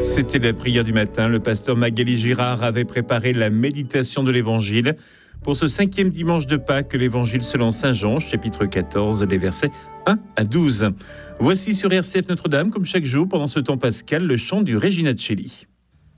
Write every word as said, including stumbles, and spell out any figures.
C'était la prière du matin. Le pasteur Magali Girard avait préparé la méditation de l'Évangile pour ce cinquième dimanche de Pâques, l'Évangile selon saint Jean, chapitre quatorze, les versets un à douze. Voici sur R C F Notre-Dame, comme chaque jour pendant ce temps pascal, le chant du Regina Coeli.